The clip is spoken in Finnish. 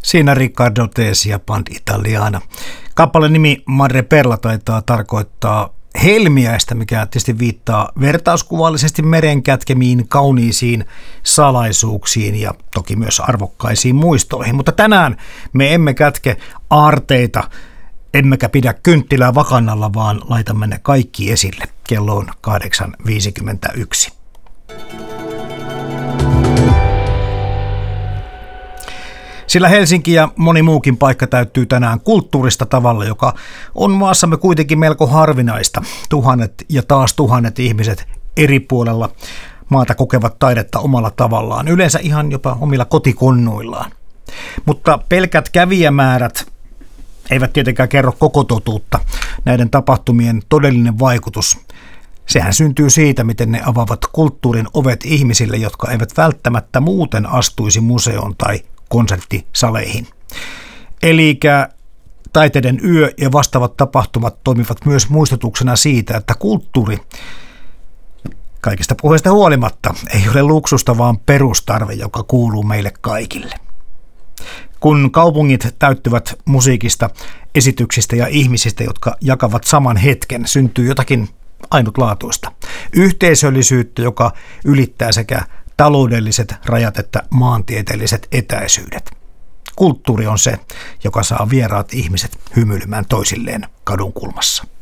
Siinä Riccardo Tesi ja Band Italiana. Kappaleen nimi Madre Perla taitaa tarkoittaa helmiäistä, mikä tietysti viittaa vertauskuvallisesti meren kätkemiin kauniisiin salaisuuksiin ja toki myös arvokkaisiin muistoihin. Mutta tänään me emme kätke aarteita, emmekä pidä kynttilää vakannalla, vaan laitamme ne kaikki esille. Kello on 8.51. Sillä Helsinki ja moni muukin paikka täyttyy tänään kulttuurista tavalla, joka on maassamme kuitenkin melko harvinaista. Tuhannet ja taas tuhannet ihmiset eri puolella maata kokevat taidetta omalla tavallaan, yleensä ihan jopa omilla kotikonnuillaan. Mutta pelkät kävijämäärät eivät tietenkään kerro koko totuutta. Näiden tapahtumien todellinen vaikutus, sehän syntyy siitä, miten ne avaavat kulttuurin ovet ihmisille, jotka eivät välttämättä muuten astuisi museoon tai konserttisaleihin. Elikkä taiteiden yö ja vastaavat tapahtumat toimivat myös muistutuksena siitä, että kulttuuri kaikista puheista huolimatta ei ole luksusta, vaan perustarve, joka kuuluu meille kaikille. Kun kaupungit täyttyvät musiikista, esityksistä ja ihmisistä, jotka jakavat saman hetken, syntyy jotakin ainutlaatuista. Yhteisöllisyyttä, joka ylittää sekä taloudelliset rajat että maantieteelliset etäisyydet. Kulttuuri on se, joka saa vieraat ihmiset hymyilemään toisilleen kadunkulmassa.